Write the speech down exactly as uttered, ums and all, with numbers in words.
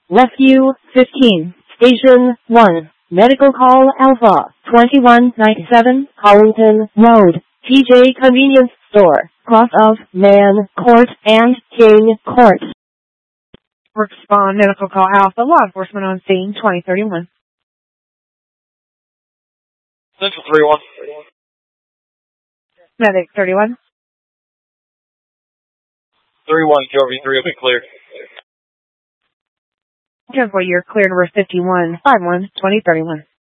Rescue fifteen, Station one, Medical Call Alpha, twenty-one ninety-seven, Hollington Road, T J Convenience Store, cross of Man Court and King Court. Respond Medical Call Alpha, law enforcement on scene, twenty thirty-one. Central three one. Medic thirty-one. three one, Q R V three will be clear. Careful, you're clear number fifty-one, five one, twenty thirty-one.